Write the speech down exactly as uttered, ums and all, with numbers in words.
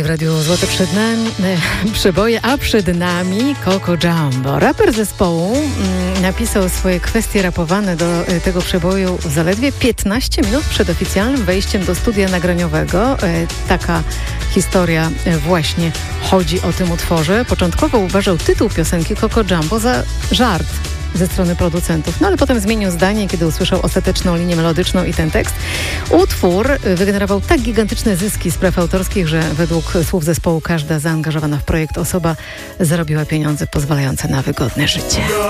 W Radiu Złote przed nami, przeboje, a przed nami Coco Jumbo. Raper zespołu mm, napisał swoje kwestie rapowane do y, tego przeboju zaledwie piętnaście minut przed oficjalnym wejściem do studia nagraniowego. Y, taka historia y, właśnie chodzi o tym utworze. Początkowo uważał tytuł piosenki Coco Jumbo za żart ze strony producentów. No ale potem zmienił zdanie, kiedy usłyszał ostateczną linię melodyczną i ten tekst. Utwór wygenerował tak gigantyczne zyski z praw autorskich, że według słów zespołu każda zaangażowana w projekt osoba zarobiła pieniądze pozwalające na wygodne życie.